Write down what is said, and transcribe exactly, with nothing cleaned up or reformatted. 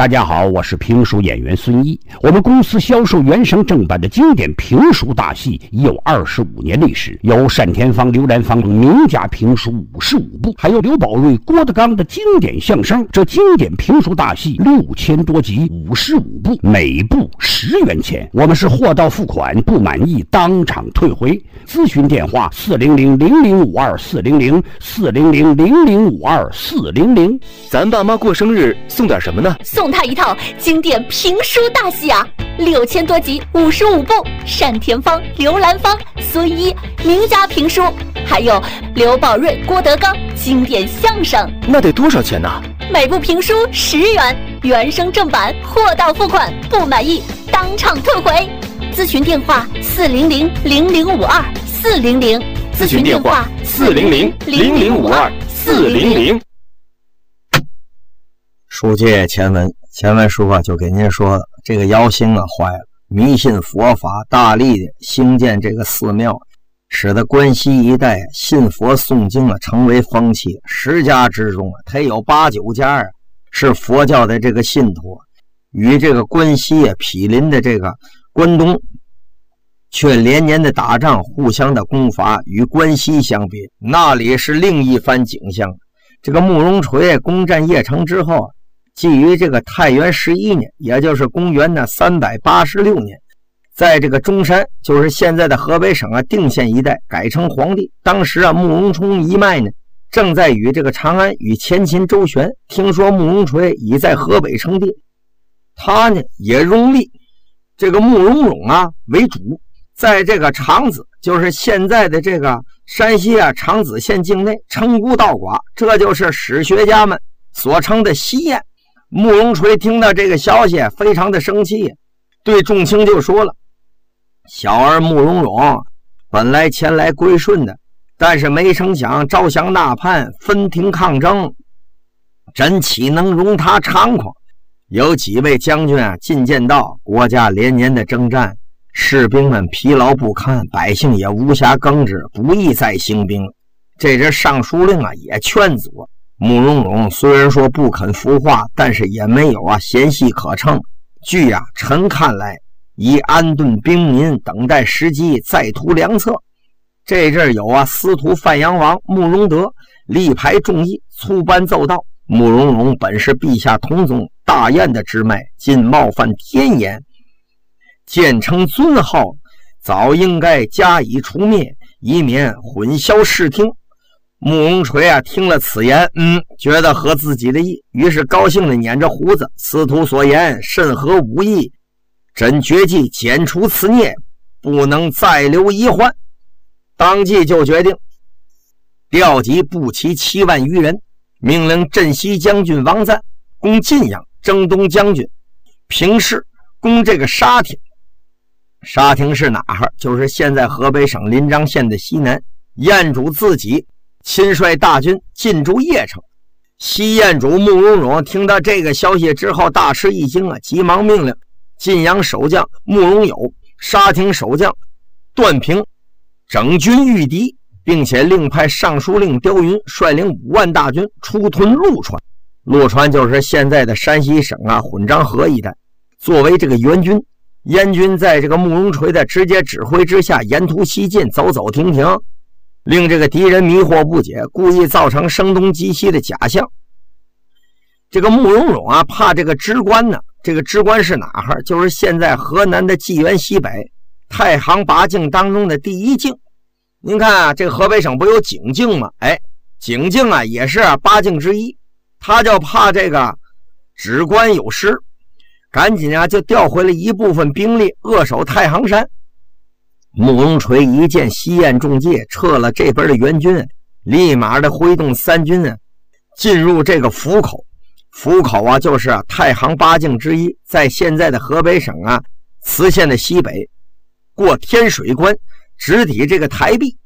大家好，我是评书演员孙一。我们公司销售原声正版的经典评书大戏已有二十五年历史，有单田芳、刘兰芳等名家评书五十五部，还有刘宝瑞、郭德纲的经典相声。这经典评书大戏六千多集，五十五部，每部十元钱。我们是货到付款，不满意当场退回。咨询电话：四零零零零五二四零零四零零零零五二四零零。 咱爸妈过生日送点什么呢？ 送他一套经典评书大戏啊，六千多集，五十五部，单田芳、刘兰芳、孙一名家评书，还有刘宝瑞、郭德纲经典相声。 那得多少钱呢？ 每部评书十元，原声正版，货到付款，不满意当场退回。咨询电话：四零零零零五二四零零。 咨询电话：四零零零零五二四零零。 书接前文，前文书啊就给您说了，这个姚兴啊坏了，迷信佛法，大力的兴建这个寺庙，使得关西一带信佛诵经啊成为风气。十家之中啊，他有八九家啊是佛教的这个信徒，与这个关西啊毗邻的这个关东却连年的打仗，互相的攻伐。与关西相比，那里是另一番景象。这个慕容垂攻占邺城之后，基于这个太元十一年，也就是公元的三百八十六年，在这个中山，就是现在的河北省啊定县一带改称皇帝。当时啊慕容冲一脉呢正在与这个长安与前秦周旋，听说慕容垂已在河北称帝，他呢也拥立这个慕容永啊为主，在这个长子，就是现在的这个山西啊长子县境内称孤道寡，这就是史学家们所称的西燕。慕容垂听到这个消息非常的生气，对众卿就说了：小儿慕容永本来前来归顺的，但是没成想招降纳叛，分庭抗争，朕岂能容他猖狂？有几位将军啊进谏道，国家连年的征战，士兵们疲劳不堪，百姓也无暇耕织，不宜再兴兵。这支尚书令啊也劝阻，慕容永虽然说不肯服化，但是也没有啊闲隙可乘。据啊臣看来，以安顿兵民，等待时机，再图良策。这阵有啊司徒范阳王慕容德力排众议，粗班奏道：慕容永本是陛下同宗大燕的支脉，今冒犯天颜，渐称尊号，早应该加以除灭，以免混淆视听。慕容垂啊听了此言，嗯，觉得合自己的意，于是高兴地捻着胡子：司徒所言甚合吾意，朕决计剪除此孽，不能再留遗患。当即就决定调集步骑七万余人，命令镇西将军王赞攻晋阳，征东将军平氏攻这个沙亭。沙亭是哪儿？就是现在河北省临漳县的西南。燕主自己亲率大军进驻邺城。西燕主慕容永听到这个消息之后大吃一惊啊，急忙命令晋阳守将慕容友、沙亭守将段平整军御敌，并且另派尚书令刁云率领五万大军出屯陆川。陆川就是现在的山西省啊混章河一带，作为这个援军。燕军在这个慕容垂的直接指挥之下，沿途西进，走走停停，令这个敌人迷惑不解，故意造成声东击西的假象。这个慕容永啊怕这个支关呢，这个支关是哪儿？就是现在河南的济源西北太行八境当中的第一境。您看啊，这个河北省不有景境吗？哎，景境啊也是啊八境之一。他就怕这个指关有失，赶紧啊就调回了一部分兵力扼守太行山。慕容垂一见西燕中计，撤了这边的援军，立马的挥动三军啊进入这个府口。府口啊就是啊太行八境之一，在现在的河北省啊磁县的西北，过天水关，直抵这个台壁。